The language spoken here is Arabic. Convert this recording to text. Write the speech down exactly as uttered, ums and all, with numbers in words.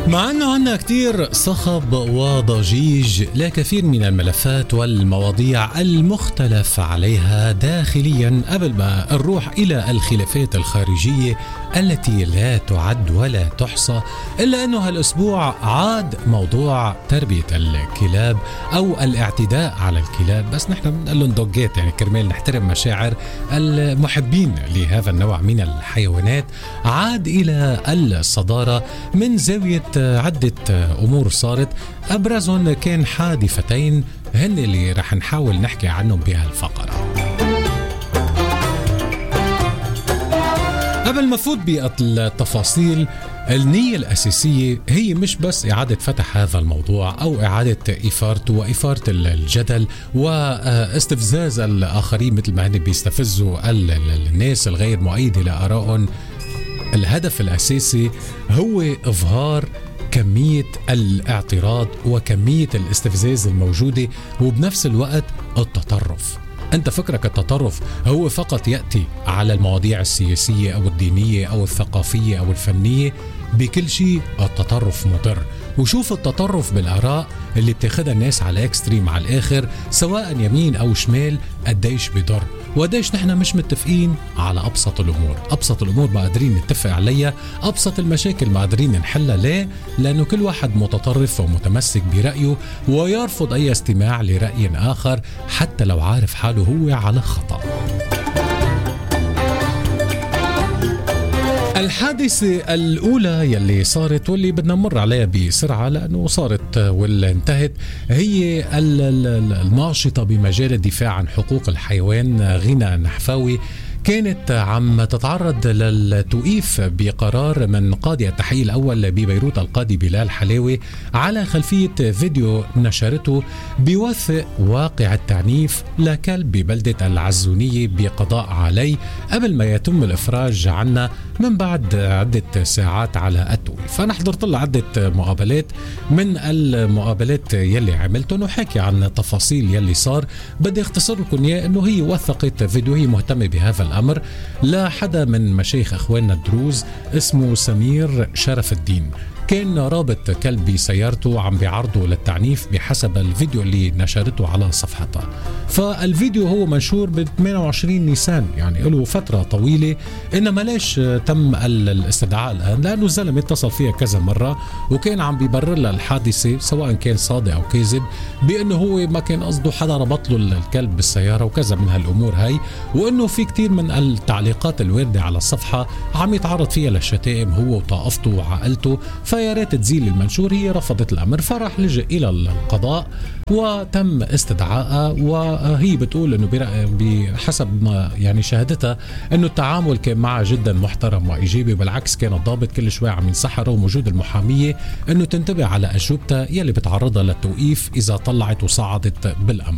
مع أنه عنا كتير صخب وضجيج لكثير من الملفات والمواضيع المختلف عليها داخليا قبل ما نروح إلى الخلافات الخارجية التي لا تعد ولا تحصى، إلا أنه هالأسبوع عاد موضوع تربية الكلاب أو الاعتداء على الكلاب. بس نحن بنقول لهم دوجات، يعني كرمال نحترم مشاعر المحبين لهذا النوع من الحيوانات، عاد إلى الصدارة من زاوية عدة أمور صارت. أبرزهم كان حادثتين هن اللي رح نحاول نحكي عنهم بهالفقرة. قبل ما فوت بالتفاصيل، النية الأساسية هي مش بس إعادة فتح هذا الموضوع أو إعادة إثارته وإثارة الجدل واستفزاز الآخرين مثل ما هن بيستفزوا الناس الغير مؤيدة لآرائهم. الهدف الأساسي هو إظهار كمية الاعتراض وكمية الاستفزاز الموجودة، وبنفس الوقت التطرف. أنت فكرك التطرف هو فقط يأتي على المواضيع السياسية أو الدينية أو الثقافية أو الفنية؟ بكل شيء التطرف مضر. وشوف التطرف بالآراء اللي بتاخدها الناس على اكستريم على الآخر، سواء يمين أو شمال، قديش بضر وقديش نحن مش متفقين على أبسط الأمور. أبسط الأمور ما قادرين نتفق عليها، أبسط المشاكل ما قادرين نحلها. ليه؟ لأنه كل واحد متطرف ومتمسك برأيه ويرفض أي استماع لرأي آخر حتى لو عارف حاله هو على خطأ. الحادثة الأولى يلي صارت واللي بدنا نمر عليها بسرعة لأنه صارت واللي انتهت، هي الناشطة بمجال الدفاع عن حقوق الحيوان غينا نحفاوي. كانت عم تتعرض للتوقيف بقرار من قاضي التحقيق الأول ببيروت القاضي بلال حلاوي على خلفية فيديو نشرته بيوثق واقع التعنيف لكلب ببلدة العزونية بقضاء عليه قبل ما يتم الإفراج عنه من بعد عدة ساعات على التوقيف. فأنا حضرت له عدة مقابلات، من المقابلات يلي عملتهم وحكي عن تفاصيل يلي صار. بدي اختصر لكم إياه إنه هي وثقت فيديو، هي مهتمة بهذا الأمر، لحدا من مشايخ أخواننا الدروز اسمه سمير شرف الدين. كان رابط كلب بسيارته عم بيعرضه للتعنيف بحسب الفيديو اللي نشرته على صفحتها. فالفيديو هو منشور ب ثمانية وعشرين نيسان، يعني له فترة طويلة. إنما ليش تم الاستدعاء الآن؟ لأنه الزلمة اتصل فيها كذا مرة وكان عم بيبرر لها الحادثة سواء كان صادق أو كاذب، بأنه هو ما كان قصده، حدا ربط له الكلب بالسيارة وكذا من هالأمور هاي، وأنه في كتير من التعليقات الواردة على الصفحة عم يتعرض فيها للشتائم هو وطائفته وعائلته. فيا ريت تزيل المنشور. هي رفضت الأمر، فراح لجأ إلى القضاء وتم استدعائها. وهي بتقول انه بحسب ما يعني شهادتها انه التعامل كان معها جدا محترم وايجابي، بالعكس كان الضابط كل شوي عم ينصحها وموجود المحاميه انه تنتبه على اجوبتها يلي بتعرضها للتوقيف اذا طلعت وصعدت بالامر.